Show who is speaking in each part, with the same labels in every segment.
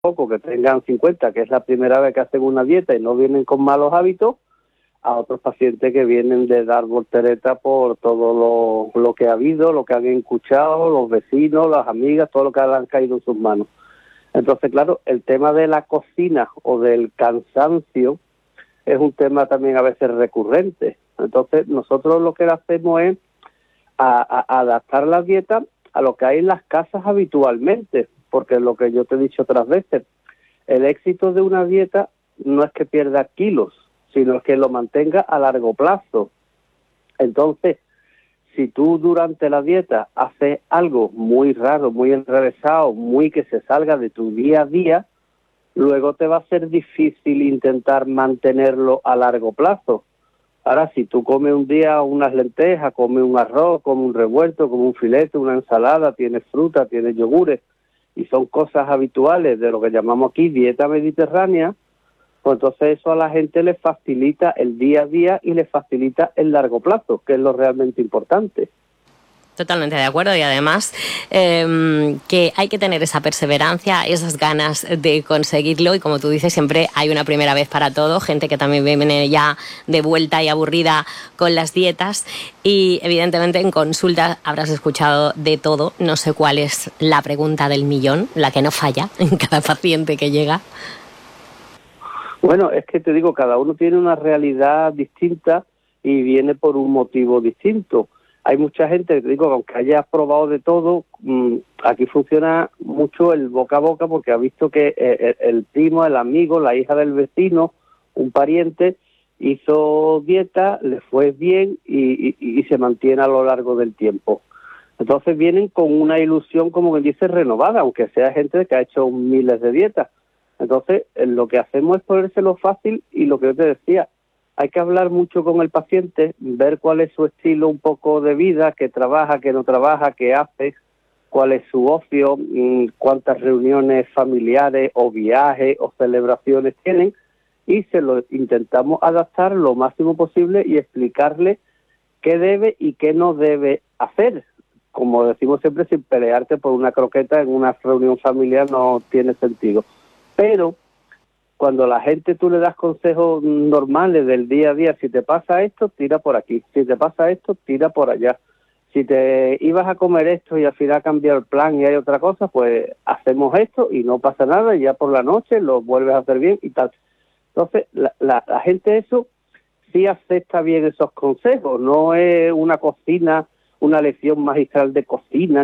Speaker 1: poco, que tengan 50, que es la primera vez que hacen una dieta y no vienen con malos hábitos, a otros pacientes que vienen de dar voltereta por todo lo que ha habido, lo que han escuchado, los vecinos, las amigas, todo lo que han caído en sus manos. Entonces, claro, el tema de la cocina o del cansancio es un tema también a veces recurrente. Entonces, nosotros lo que hacemos es adaptar la dieta a lo que hay en las casas habitualmente, porque lo que yo te he dicho otras veces, el éxito de una dieta no es que pierda kilos, sino que lo mantenga a largo plazo. Entonces, si tú durante la dieta haces algo muy raro, muy enrevesado, muy que se salga de tu día a día, luego te va a ser difícil intentar mantenerlo a largo plazo. Ahora, si tú comes un día unas lentejas, comes un arroz, comes un revuelto, comes un filete, una ensalada, tienes fruta, tienes yogures, y son cosas habituales de lo que llamamos aquí dieta mediterránea, pues entonces eso a la gente le facilita el día a día y le facilita el largo plazo, que es lo realmente importante.
Speaker 2: Totalmente de acuerdo, y además que hay que tener esa perseverancia, esas ganas de conseguirlo, y como tú dices, siempre hay una primera vez para todo, gente que también viene ya de vuelta y aburrida con las dietas, y evidentemente en consulta habrás escuchado de todo. No sé cuál es la pregunta del millón, la que no falla en cada paciente que llega.
Speaker 1: Bueno, es que te digo, cada uno tiene una realidad distinta y viene por un motivo distinto. Hay mucha gente que te digo, aunque haya probado de todo, aquí funciona mucho el boca a boca, porque ha visto que el primo, el amigo, la hija del vecino, un pariente, hizo dieta, le fue bien y se mantiene a lo largo del tiempo. Entonces vienen con una ilusión, como que dice, renovada, aunque sea gente que ha hecho miles de dietas. Entonces, lo que hacemos es ponérselo fácil, y lo que yo te decía, hay que hablar mucho con el paciente, ver cuál es su estilo un poco de vida, qué trabaja, qué no trabaja, qué hace, cuál es su ocio, cuántas reuniones familiares o viajes o celebraciones tienen, y se lo intentamos adaptar lo máximo posible y explicarle qué debe y qué no debe hacer. Como decimos siempre, sin pelearte por una croqueta en una reunión familiar no tiene sentido. Pero cuando la gente tú le das consejos normales del día a día, si te pasa esto, tira por aquí, si te pasa esto, tira por allá. Si te ibas a comer esto y al final cambia el plan y hay otra cosa, pues hacemos esto y no pasa nada, y ya por la noche lo vuelves a hacer bien y tal. Entonces, la gente eso sí acepta bien esos consejos, no es una cocina, una lección magistral de cocina,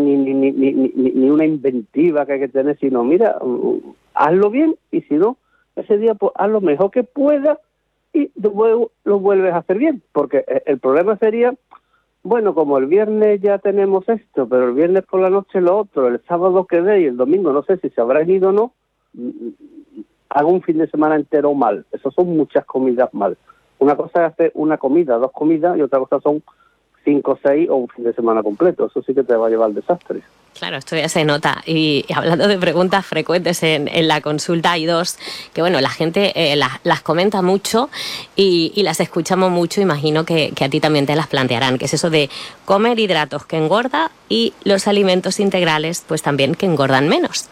Speaker 1: ni una inventiva que hay que tener, sino mira, hazlo bien, y si no, ese día pues haz lo mejor que puedas y luego lo vuelves a hacer bien, porque el problema sería, bueno, como el viernes ya tenemos esto, pero el viernes por la noche lo otro, el sábado quedé y el domingo no sé si se habrán ido o no, hago un fin de semana entero mal. Eso son muchas comidas mal. Una cosa es hacer una comida, 2 comidas, y otra cosa son 5 o 6 o un fin de semana completo. Eso sí que te va a llevar al desastre.
Speaker 2: Claro, esto ya se nota. Y hablando de preguntas frecuentes en la consulta, hay 2 que, bueno, la gente las comenta mucho y las escuchamos mucho. Imagino que a ti también te las plantearán, que es eso de comer hidratos que engorda y los alimentos integrales, pues también que engordan menos.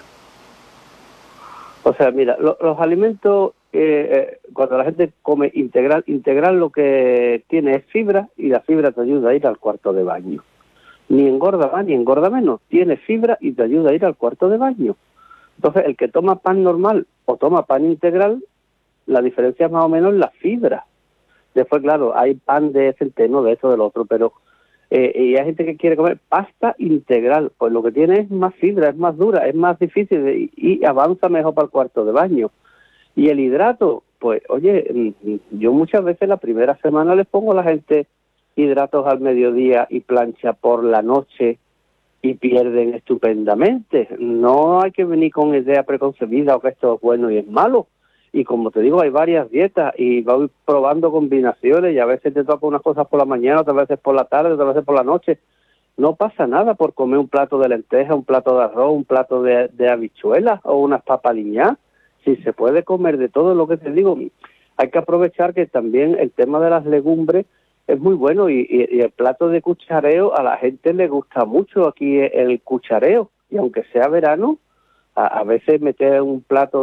Speaker 1: O sea, mira, los alimentos, cuando la gente come integral lo que tiene es fibra, y la fibra te ayuda a ir al cuarto de baño. Ni engorda más ni engorda menos, tiene fibra y te ayuda a ir al cuarto de baño. Entonces, el que toma pan normal o toma pan integral, la diferencia es más o menos la fibra. Después, claro, hay pan de centeno, de eso, del otro, pero y hay gente que quiere comer pasta integral, pues lo que tiene es más fibra, es más dura, es más difícil y avanza mejor para el cuarto de baño. Y el hidrato, pues oye, yo muchas veces la primera semana les pongo a la gente hidratos al mediodía y plancha por la noche, y pierden estupendamente. No hay que venir con idea preconcebida o que esto es bueno y es malo. Y como te digo, hay varias dietas y voy probando combinaciones, y a veces te toca unas cosas por la mañana, otras veces por la tarde, otras veces por la noche. No pasa nada por comer un plato de lenteja, un plato de arroz, un plato de habichuelas o unas papas aliñadas. Si se puede comer de todo, lo que te digo, hay que aprovechar que también el tema de las legumbres es muy bueno, y el plato de cuchareo a la gente le gusta mucho aquí el cuchareo, y aunque sea verano, a veces meter un plato